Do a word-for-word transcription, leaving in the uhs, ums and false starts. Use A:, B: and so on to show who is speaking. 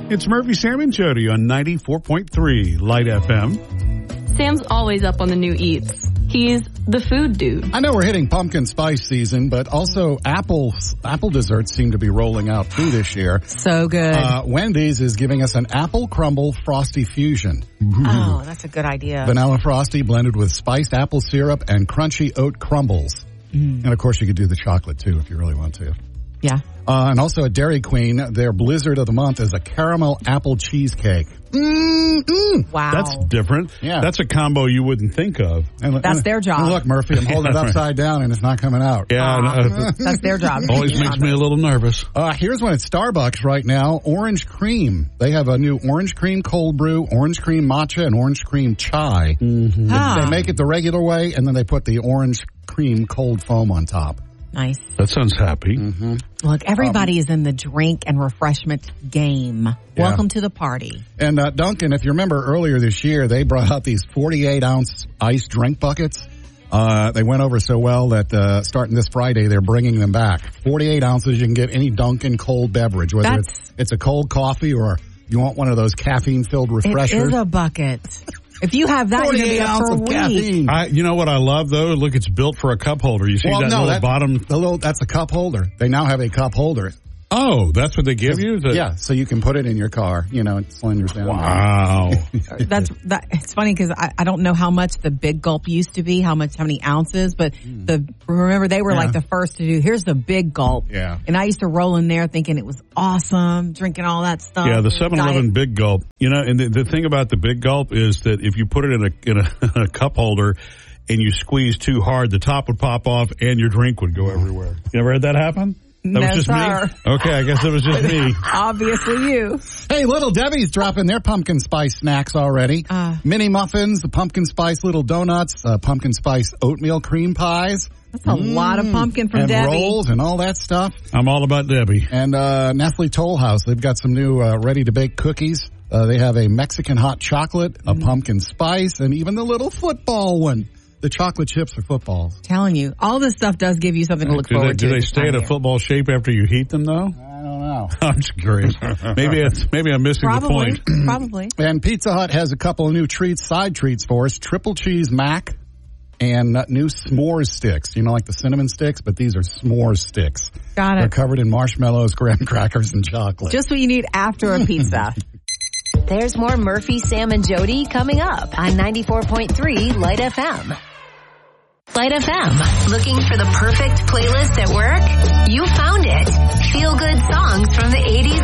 A: It's Murphy, Sam, and Jody on ninety-four point three Light F M.
B: Sam's always up on the new eats. He's the food dude.
C: I know we're hitting pumpkin spice season, but also apples, apple desserts seem to be rolling out too this year.
D: So good.
C: Uh, Wendy's is giving us an apple crumble frosty fusion.
D: Oh, that's a good idea.
C: Vanilla frosty blended with spiced apple syrup and crunchy oat crumbles. Mm. And of course you could do the chocolate too if you really want to.
D: Yeah.
C: Uh, and also at Dairy Queen, their blizzard of the month is a caramel apple cheesecake. Mm-mm.
D: Wow.
A: That's different.
C: Yeah.
A: That's a combo you wouldn't think of.
C: And,
D: That's
C: and,
D: their job.
C: Look, Murphy, I'm holding it upside down and it's not coming out.
A: Yeah.
D: Uh, that's their job.
A: Always makes me a little nervous.
C: Uh, here's one at Starbucks right now, orange cream. They have a new orange cream cold brew, orange cream matcha, and orange cream chai.
A: Mm-hmm.
D: Ah.
C: They make it the regular way, and then they put the orange cream cold foam on top.
D: Nice.
A: That sounds happy.
C: Mm-hmm.
D: Look, everybody um, is in the drink and refreshment game.
C: Yeah.
D: Welcome to the party.
C: And uh, Duncan, if you remember earlier this year, they brought out these forty-eight ounce ice drink buckets. Uh, they went over so well that uh, starting this Friday, they're bringing them back. forty-eight ounces, you can get any Dunkin' cold beverage, whether
D: That's,
C: it's, it's a cold coffee or you want one of those caffeine-filled refreshers.
D: It is a bucket. If you have that, you're going to be up for a week.
C: Caffeine.
A: I, you know what I love, though? Look, it's built for a cup holder. You see
C: well,
A: that
C: no,
A: little
C: that,
A: bottom?
C: The little, that's a cup holder. They now have a cup holder.
A: Oh, that's what they give you? The,
C: yeah, so you can put it in your car, you know, it slenders down.
A: Wow.
D: That's that. It's funny because I, I don't know how much the Big Gulp used to be, how much, how many ounces, but mm. the remember they were yeah. like the first to do. Here's the Big Gulp.
C: Yeah.
D: And I used to roll in there thinking it was awesome, drinking all that stuff.
A: Yeah, the seven eleven Big Gulp. You know, and the, the thing about the Big Gulp is that if you put it in a in a, a cup holder and you squeeze too hard, the top would pop off and your drink would go everywhere. You ever had that happen? That
D: no,
A: was just
D: sir.
A: me? Okay, I guess it was just me.
D: Obviously you.
C: Hey, Little Debbie's dropping their pumpkin spice snacks already.
D: Uh,
C: Mini muffins, the pumpkin spice little donuts, uh, pumpkin spice oatmeal cream pies.
D: That's a mm. lot of pumpkin from
C: and
D: Debbie.
C: rolls and all that stuff.
A: I'm all about Debbie.
C: And uh, Nestle Toll House, they've got some new uh, ready-to-bake cookies. Uh, they have a Mexican hot chocolate, a mm. pumpkin spice, and even the little football one. The chocolate chips for footballs.
D: Telling you, all this stuff does give you something to look
A: do
D: forward
A: they,
D: to.
A: Do they stay in a football shape after you heat them, though?
C: I don't know.
A: I'm just curious. Maybe it's, maybe I'm missing
D: Probably.
A: the point.
D: Probably.
C: And Pizza Hut has a couple of new treats, side treats for us. Triple cheese mac and uh, new s'mores sticks. You know, like the cinnamon sticks, but these are s'mores sticks.
D: Got it.
C: They're covered in marshmallows, graham crackers, and chocolate.
D: Just what you need after a pizza.
E: There's more Murphy, Sam, and Jody coming up on ninety-four point three Light F M. Light F M. Looking for the perfect playlist at work? You found it. Feel good songs from the eighties